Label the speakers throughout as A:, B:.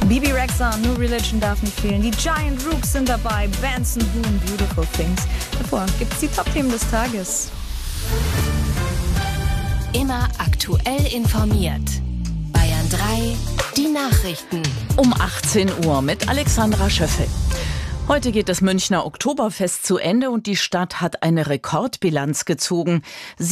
A: Bibi Rexha, New Religion darf nicht fehlen. Die Giant Rooks sind dabei. Benson Boone, Beautiful Things. Davor gibt's die Top-Themen des Tages.
B: Immer aktuell informiert. Bayern 3, die Nachrichten.
C: Um 18 Uhr mit Alexandra Schöffel. Heute geht das Münchner Oktoberfest zu Ende und die Stadt hat eine Rekordbilanz gezogen.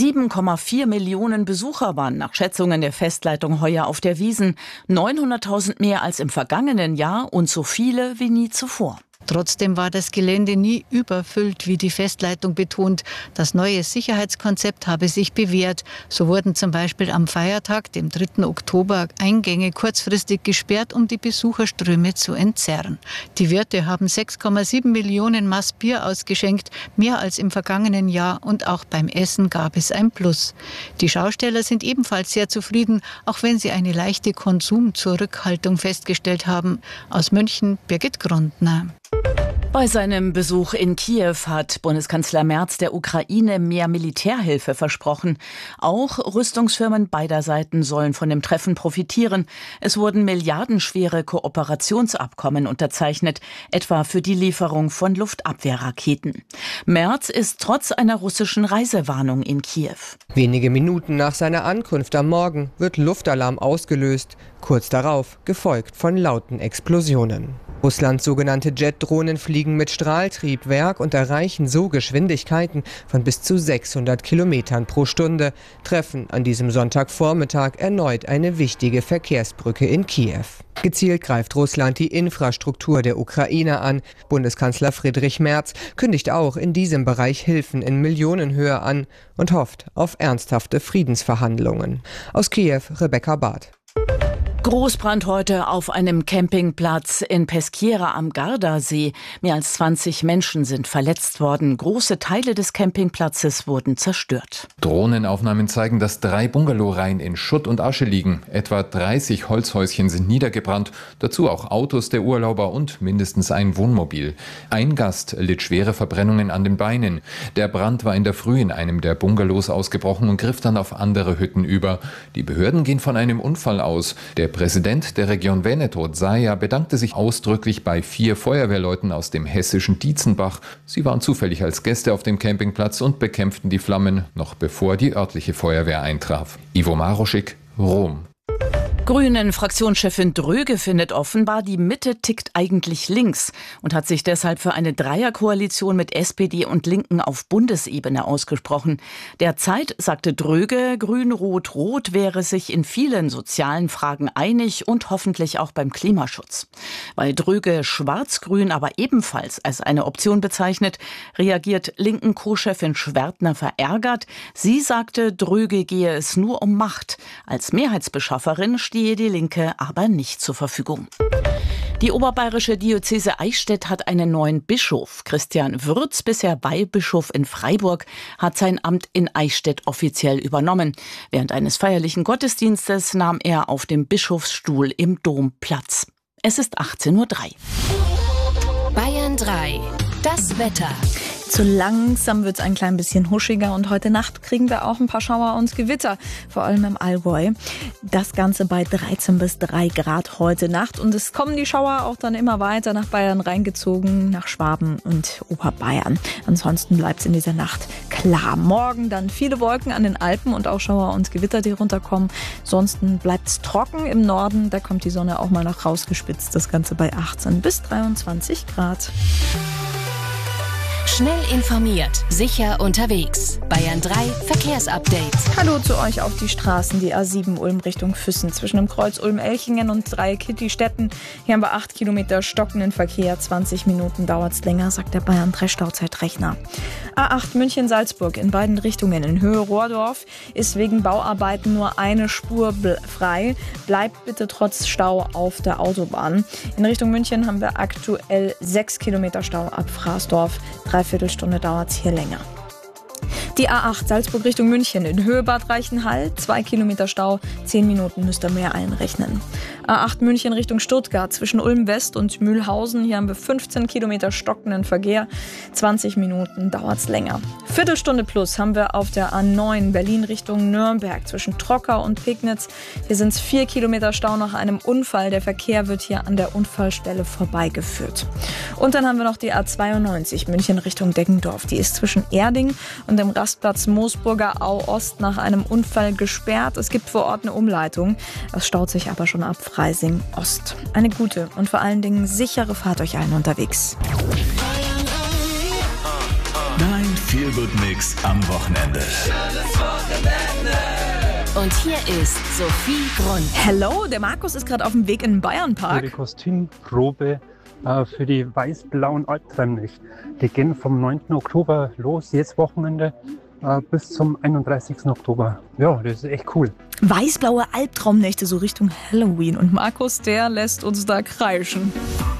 C: 7,4 Millionen Besucher waren nach Schätzungen der Festleitung heuer auf der Wiesn. 900.000 mehr als im vergangenen Jahr und so viele wie nie zuvor.
D: Trotzdem war das Gelände nie überfüllt, wie die Festleitung betont. Das neue Sicherheitskonzept habe sich bewährt. So wurden zum Beispiel am Feiertag, dem 3. Oktober, Eingänge kurzfristig gesperrt, um die Besucherströme zu entzerren. Die Wirte haben 6,7 Millionen Maß Bier ausgeschenkt, mehr als im vergangenen Jahr, und auch beim Essen gab es ein Plus. Die Schausteller sind ebenfalls sehr zufrieden, auch wenn sie eine leichte Konsumzurückhaltung festgestellt haben. Aus München, Birgit Grundner.
C: Bei seinem Besuch in Kiew hat Bundeskanzler Merz der Ukraine mehr Militärhilfe versprochen. Auch Rüstungsfirmen beider Seiten sollen von dem Treffen profitieren. Es wurden milliardenschwere Kooperationsabkommen unterzeichnet, etwa für die Lieferung von Luftabwehrraketen. Merz ist trotz einer russischen Reisewarnung in Kiew.
E: Wenige Minuten nach seiner Ankunft am Morgen wird Luftalarm ausgelöst, kurz darauf gefolgt von lauten Explosionen. Russlands sogenannte Jet-Drohnen fliegen mit Strahltriebwerk und erreichen so Geschwindigkeiten von bis zu 600 Kilometern pro Stunde, treffen an diesem Sonntagvormittag erneut eine wichtige Verkehrsbrücke in Kiew. Gezielt greift Russland die Infrastruktur der Ukraine an. Bundeskanzler Friedrich Merz kündigt auch in diesem Bereich Hilfen in Millionenhöhe an und hofft auf ernsthafte Friedensverhandlungen. Aus Kiew, Rebecca Barth.
C: Großbrand heute auf einem Campingplatz in Peschiera am Gardasee. Mehr als 20 Menschen sind verletzt worden. Große Teile des Campingplatzes wurden zerstört.
F: Drohnenaufnahmen zeigen, dass 3 Bungalowreihen in Schutt und Asche liegen. Etwa 30 Holzhäuschen sind niedergebrannt. Dazu auch Autos der Urlauber und mindestens ein Wohnmobil. Ein Gast litt schwere Verbrennungen an den Beinen. Der Brand war in der Früh in einem der Bungalows ausgebrochen und griff dann auf andere Hütten über. Die Behörden gehen von einem Unfall aus. Der Präsident der Region Veneto, Zaia, bedankte sich ausdrücklich bei 4 Feuerwehrleuten aus dem hessischen Dietzenbach. Sie waren zufällig als Gäste auf dem Campingplatz und bekämpften die Flammen, noch bevor die örtliche Feuerwehr eintraf. Ivo Maroschik, Rom.
C: Grünen-Fraktionschefin Dröge findet offenbar, die Mitte tickt eigentlich links und hat sich deshalb für eine Dreierkoalition mit SPD und Linken auf Bundesebene ausgesprochen. Derzeit, sagte Dröge, Grün-Rot-Rot wäre sich in vielen sozialen Fragen einig und hoffentlich auch beim Klimaschutz. Weil Dröge Schwarz-Grün aber ebenfalls als eine Option bezeichnet, reagiert linken Co-Chefin Schwertner verärgert. Sie sagte, Dröge gehe es nur um Macht. Als Mehrheitsbeschafferin stehe die Linke aber nicht zur Verfügung. Die oberbayerische Diözese Eichstätt hat einen neuen Bischof. Christian Würz, bisher Weihbischof in Freiburg, hat sein Amt in Eichstätt offiziell übernommen. Während eines feierlichen Gottesdienstes nahm er auf dem Bischofsstuhl im Dom Platz. Es ist 18:03 Uhr.
B: Bayern 3, das Wetter.
A: So langsam wird es ein klein bisschen huschiger und heute Nacht kriegen wir auch ein paar Schauer und Gewitter, vor allem im Allgäu. Das Ganze bei 13 bis 3 Grad heute Nacht und es kommen die Schauer auch dann immer weiter nach Bayern reingezogen, nach Schwaben und Oberbayern. Ansonsten bleibt es in dieser Nacht klar. Morgen dann viele Wolken an den Alpen und auch Schauer und Gewitter, die runterkommen. Ansonsten bleibt es trocken im Norden, da kommt die Sonne auch mal noch rausgespitzt. Das Ganze bei 18 bis 23 Grad.
B: Schnell informiert, sicher unterwegs. Bayern 3 Verkehrsupdate.
A: Hallo zu euch auf die Straßen. Die A7 Ulm Richtung Füssen zwischen dem Kreuz Ulm-Elchingen und Dreieck-Hitti-Stetten. Hier haben wir 8 Kilometer stockenden Verkehr. 20 Minuten dauert es länger, sagt der Bayern 3 Stauzeitrechner. A8 München-Salzburg in beiden Richtungen. In Höhe Rohrdorf ist wegen Bauarbeiten nur eine Spur frei. Bleibt bitte trotz Stau auf der Autobahn. In Richtung München haben wir aktuell 6 Kilometer Stau ab Fraßdorf. Dreiviertelstunde dauert es hier länger. Die A8 Salzburg Richtung München in Höhe Bad Reichenhall, 2 Kilometer Stau, 10 Minuten müsst ihr mehr einrechnen. A8 München Richtung Stuttgart zwischen Ulm West und Mühlhausen, hier haben wir 15 Kilometer stockenden Verkehr, 20 Minuten dauert's länger. Viertelstunde plus haben wir auf der A9 Berlin Richtung Nürnberg zwischen Trockau und Pegnitz. Hier sind es 4 Kilometer Stau nach einem Unfall. Der Verkehr wird hier an der Unfallstelle vorbeigeführt. Und dann haben wir noch die A92 München Richtung Deggendorf. Die ist zwischen Erding und dem Rastplatz Moosburger Au Ost nach einem Unfall gesperrt. Es gibt vor Ort eine Umleitung. Es staut sich aber schon ab Freising Ost. Eine gute und vor allen Dingen sichere Fahrt euch allen unterwegs.
G: Dein Feel-Good-Mix am Wochenende.
B: Und hier ist Sophie Grund.
A: Hello, der Markus ist gerade auf dem Weg in den Bayernpark.
H: Die Kostümprobe für die weiß-blauen Albtraumnächte. Die gehen vom 9. Oktober los, jetzt Wochenende, bis zum 31. Oktober. Ja, das ist echt cool.
A: Weiß-blaue Albtraumnächte, so Richtung Halloween. Und Markus, der lässt uns da kreischen.